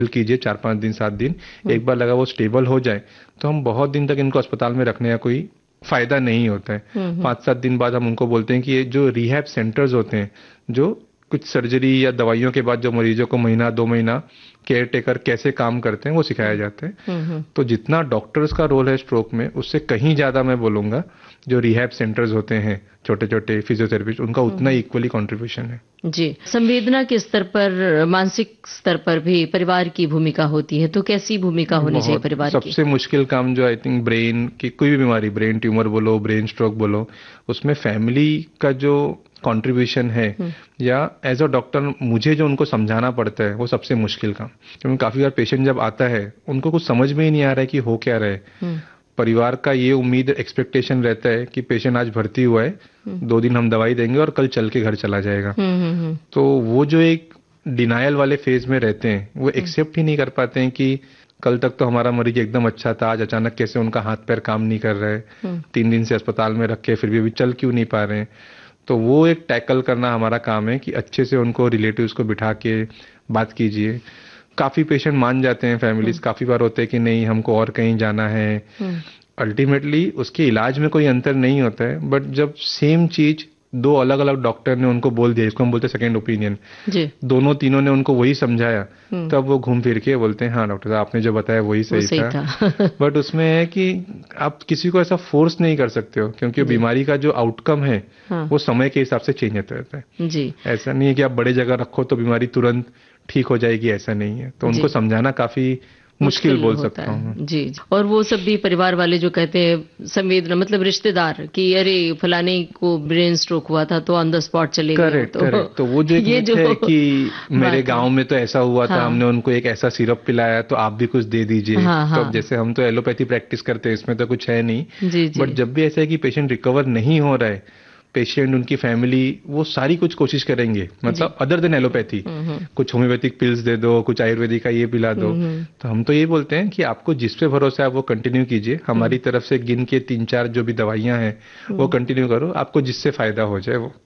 कीजिए 4-5 दिन 7 दिन, एक बार लगा वो स्टेबल हो जाए तो हम बहुत दिन तक इनको अस्पताल में रखने का कोई फायदा नहीं होता है। 5-7 दिन बाद हम उनको बोलते हैं कि ये जो रिहैब सेंटर्स होते हैं, जो कुछ सर्जरी या दवाइयों के बाद जो मरीजों को महीना 2 महीना केयर टेकर कैसे काम करते हैं वो सिखाया जाता है। तो जितना डॉक्टर्स का रोल है स्ट्रोक में, उससे कहीं ज्यादा मैं बोलूंगा जो रिहैब सेंटर्स होते हैं, छोटे छोटे फिजियोथेरेपिस्ट, उनका उतना इक्वली कंट्रीब्यूशन है। जी, संवेदना के स्तर पर, मानसिक स्तर पर भी परिवार की भूमिका होती है, तो कैसी भूमिका होनी चाहिए परिवार की? सबसे मुश्किल काम जो आई थिंक ब्रेन की कोई भी बीमारी, ब्रेन ट्यूमर बोलो, ब्रेन स्ट्रोक बोलो, उसमें फैमिली का जो कंट्रीब्यूशन है या एज अ डॉक्टर मुझे जो उनको समझाना पड़ता है वो सबसे मुश्किल काम। क्योंकि काफी बार पेशेंट जब आता है उनको कुछ समझ में ही नहीं आ रहा है कि हो क्या रहा है। परिवार का ये उम्मीद एक्सपेक्टेशन रहता है कि पेशेंट आज भर्ती हुआ है, 2 दिन हम दवाई देंगे और कल चल के घर चला जाएगा। तो वो जो एक डिनायल वाले फेज में रहते हैं, वो एक्सेप्ट ही नहीं कर पाते हैं कि कल तक तो हमारा मरीज एकदम अच्छा था, आज अचानक कैसे उनका हाथ पैर काम नहीं कर रहा है, 3 दिन से अस्पताल में रखे फिर भी अभी चल क्यों नहीं पा रहे हैं। तो वो एक टैकल करना हमारा काम है कि अच्छे से उनको रिलेटिव्स को बिठा के बात कीजिए। काफी पेशेंट मान जाते हैं, फैमिलीज काफी बार होते हैं कि नहीं हमको और कहीं जाना है। अल्टीमेटली उसके इलाज में कोई अंतर नहीं होता है, बट जब सेम चीज 2 अलग अलग डॉक्टर ने उनको बोल दिया, इसको हम बोलते हैं सेकंड ओपिनियन, दोनों तीनों ने उनको वही समझाया, तब वो घूम फिर के बोलते हैं हाँ डॉक्टर साहब आपने जो बताया वही सही था। बट उसमें है कि आप किसी को ऐसा फोर्स नहीं कर सकते हो, क्योंकि बीमारी का जो आउटकम है वो समय के हिसाब से चेंज होता रहता है। जी, ऐसा नहीं है कि आप बड़े जगह रखो तो बीमारी तुरंत ठीक हो जाएगी, ऐसा नहीं है। तो उनको समझाना काफी मुश्किल बोल सकता हूँ। जी, और वो सब भी परिवार वाले जो कहते हैं संवेदना, मतलब रिश्तेदार कि अरे फलाने को ब्रेन स्ट्रोक हुआ था तो ऑन द स्पॉट चले गए। करेक्ट। तो वो जो एक मिथ है कि मेरे गांव में तो ऐसा हुआ था, हमने उनको एक ऐसा सिरप पिलाया तो आप भी कुछ दे दीजिए। तो जैसे हम तो एलोपैथी प्रैक्टिस करते हैं, इसमें तो कुछ है नहीं। बट जब भी ऐसा है कि पेशेंट रिकवर नहीं हो रहा है, पेशेंट उनकी फैमिली वो सारी कुछ कोशिश करेंगे, मतलब अदर देन एलोपैथी, कुछ होम्योपैथिक पिल्स दे दो, कुछ आयुर्वेदिक का ये पिला दो। तो हम तो ये बोलते हैं कि आपको जिस पे भरोसा है वो कंटिन्यू कीजिए, हमारी तरफ से गिन के 3-4 जो भी दवाइयां हैं वो कंटिन्यू करो, आपको जिससे फायदा हो जाए वो।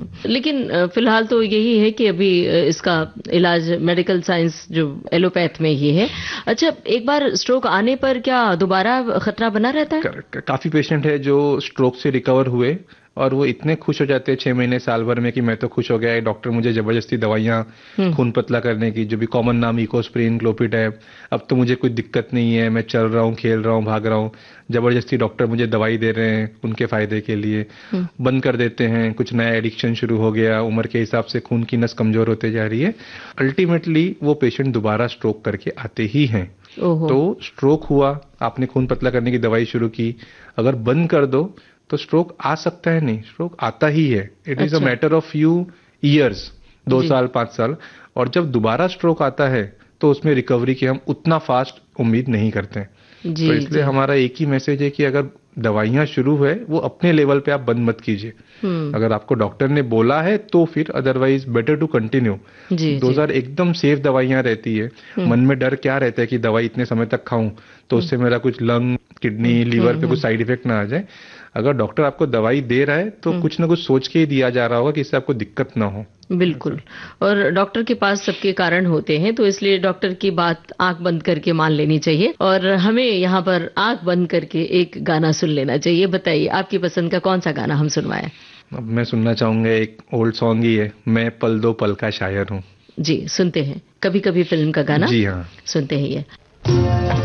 लेकिन फिलहाल तो यही है कि अभी इसका इलाज मेडिकल साइंस जो एलोपैथ में ही है। अच्छा, एक बार स्ट्रोक आने पर क्या दोबारा खतरा बना रहता है? काफी पेशेंट है जो स्ट्रोक से रिकवर हुए और वो इतने खुश हो जाते हैं 6 महीने साल भर में कि मैं तो खुश हो गया है, डॉक्टर मुझे जबरदस्ती दवाइयां खून पतला करने की, जो भी कॉमन नाम इकोस्प्रिन, क्लोपिडैप, अब तो मुझे कोई दिक्कत नहीं है, मैं चल रहा हूँ, खेल रहा हूँ, भाग रहा हूँ, जबरदस्ती डॉक्टर मुझे दवाई दे रहे हैं उनके फायदे के लिए, बंद कर देते हैं। कुछ नया एडिक्शन शुरू हो गया, उम्र के हिसाब से खून की नस कमजोर होते जा रही है। अल्टीमेटली वो पेशेंट दोबारा स्ट्रोक करके आते ही हैं। तो स्ट्रोक हुआ, आपने खून पतला करने की दवाई शुरू की, अगर बंद कर दो तो स्ट्रोक आ सकता है नहीं, स्ट्रोक आता ही है। It is a matter of few years, 2 साल 5 साल। और जब दोबारा स्ट्रोक आता है तो उसमें रिकवरी की हम उतना फास्ट उम्मीद नहीं करते हैं। तो इसलिए हमारा एक ही मैसेज है कि अगर दवाइयां शुरू है वो अपने लेवल पे आप बंद मत कीजिए। अगर आपको डॉक्टर ने बोला है तो फिर, अदरवाइज बेटर टू कंटिन्यू। 2000 एकदम सेफ दवाइयां रहती है। मन में डर क्या रहता है कि दवाई इतने समय तक खाऊं तो उससे मेरा कुछ लंग, किडनी, लीवर पे कुछ साइड इफेक्ट ना आ जाए। अगर डॉक्टर आपको दवाई दे रहा है तो कुछ ना कुछ सोच के ही दिया जा रहा होगा कि इससे आपको दिक्कत ना हो। बिल्कुल, और डॉक्टर के पास सबके कारण होते हैं, तो इसलिए डॉक्टर की बात आंख बंद करके मान लेनी चाहिए। और हमें यहाँ पर आंख बंद करके एक गाना सुन लेना चाहिए। बताइए आपकी पसंद का कौन सा गाना हम सुनवाएं? अब मैं सुनना चाहूंगा, एक ओल्ड सॉन्ग ही है, मैं पल दो पल का शायर हूँ। जी, सुनते हैं कभी कभी फिल्म का गाना। जी हाँ, सुनते हैं ये।